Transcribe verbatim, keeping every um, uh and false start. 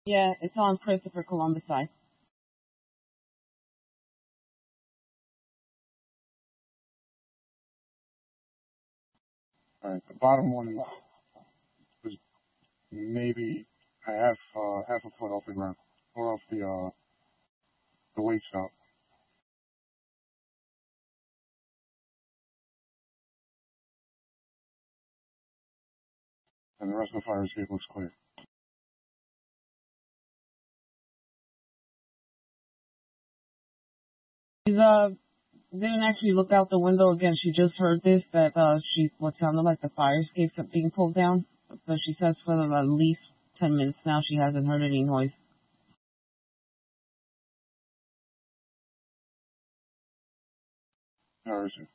Yeah, it's on Christopher Columbus side. Alright, the bottom one was maybe a half, uh, half a foot off the ground, or off the, uh, the weight stop. And the rest of the fire escape looks clear. She's, uh, didn't actually look out the window again. She just heard this, that, uh, she, what sounded like the fire escapes are being pulled down. But she says for at least ten minutes now she hasn't heard any noise. How is it?